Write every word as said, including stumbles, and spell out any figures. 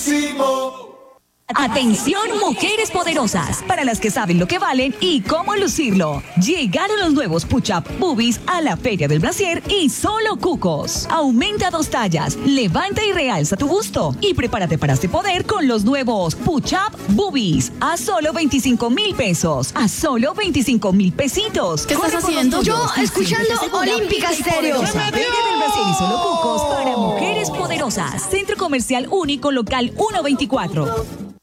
máximo. Atención, mujeres poderosas, para las que saben lo que valen y cómo lucirlo. Llegaron los nuevos Push-Up Boobies a la Feria del Brasier y solo cucos. Aumenta dos tallas, levanta y realza tu busto y prepárate para este poder con los nuevos Push-Up Boobies a solo veinticinco mil pesos, a solo veinticinco mil pesitos. ¿Qué estás haciendo? Yo, escuchando Olímpica Stereo. Feria del Brasier y solo cucos para mujeres poderosas. Centro Comercial Único Local ciento veinticuatro.